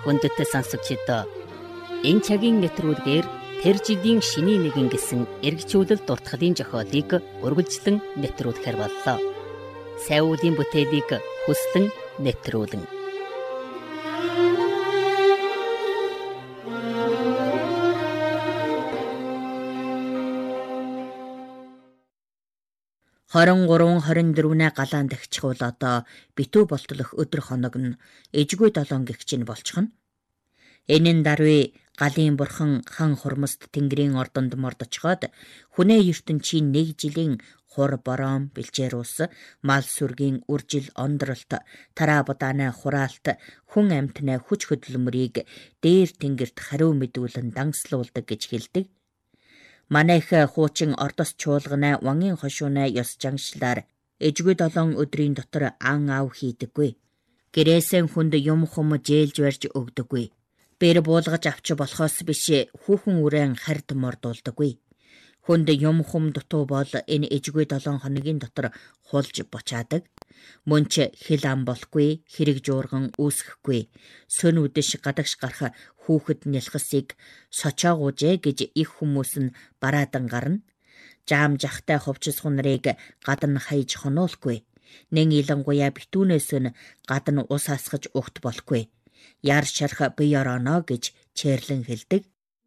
хүндэт сонсогчдоо энэ цагийн нэвтрүүлгээр тэр жилийн шиний нэгэн гэсэн эргчүүлэл дуртгалын зохиолыг үргэлжлэн нэвтрүүлэхээр боллоо. Сайн үеийн бүтээлийг хүслэн нэвтрүүлэн. Хорон 23-24-нэ галаан дахичихвал одоо битүү болтолох өдөр хоног нь эжгүй 7 гэгч нь болчихно. Энэ нь даруй галын бурхан хан хурмаст тэнгэрийн ордонд мордочхоод хүнээ ертөнцийн 1 жилийн хур борон бэлчээр ус мал сүргийн үржил ондролт тараа будааны хураалт хүн амьтны хүч хөдөлмөрийг дээр тэнгэрт хариу мэдүүлэн дангслуулдаг гэж хэлдэг. Манайх хуучин ордос чуулгана вангийн хошууна ёс жангшлаар эжгүй 7 өдрийн дотор ан ав хийдэггүй. Гэрээсэн хүнд юм хум жээлж барьж өгдөггүй. Бэр буулгаж авч болохоос биш хүүхэн үрэн хард мордуулдаггүй. Хүнд юм хум дутуу бол энэ эжгүй 7 хоногийн дотор хулж бочаадаг. Мөнч хил ам болохгүй, хэрэг жуурган үүсэхгүй. Сүн үдэш гадагш гарах хүүхэд нялхасыг сочоогуужээ гэж их хүмүүс нь бараадан гарна. Жаам жахтай хувцас хунрыг гадна хаяж хонуулахгүй. Нэн илангуяа битүүнээс нь гадна ус асгаж өгт болохгүй. Яар шарх бие орооно гэж чэрлэн хэлдэг.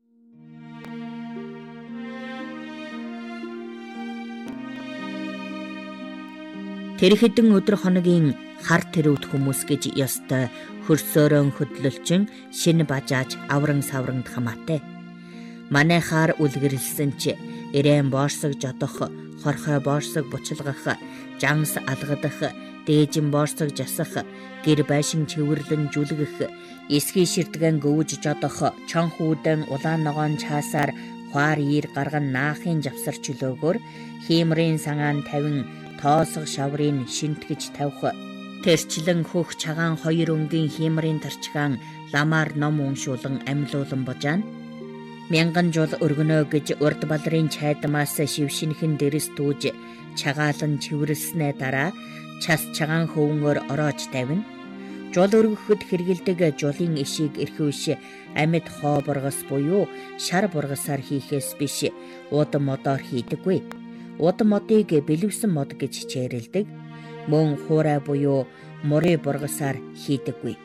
Тэр хэдэн өдөр хоногийн хар тэрүүд хүмүүс гэж ёстой хөрсөөрөн хөдлөлчин шинэ бажааж авран савранд хамаатай. Манайхаар үлгэрлсэн ч эрээн боорсог жодох, хорхой боорсог бучлгах, жанс алгадах, дээжин боорсог жасах, гэр байшин чивэрлэн жүлгэх, эсхий ширтгэн гөвж жодох, чонхүүдэн улаан ногоон чаасаар хуар ир гарган наахын завсар чөлөөгөөр хиймрийн санаан тавин тоосго шаврын шинтгэж тавих. Тэрчлэн хөх чагаан 2 өнгийн хиймрийн тарчгаан ламаар ном уншуулан амьлуулан божаана. 1000 жил өргөнөө гэж урд балрын чайдмаас шившинхэн дэрэс түүж чагаалан чивэрлснээ дараа час чагаан хөвөнгөөр ороож тавина. Жол өргөхөд хэргэлдэг жолын ишийг эрхвэш амьд хоо бургас буюу шар бургасаар хийхээс биш уд модоор хийдэггүй. Уд модыг бэлэвсэн мод гэж чэйрэлдэг. Мөн хуурай буюу мурын бургасаар хийдэггүй.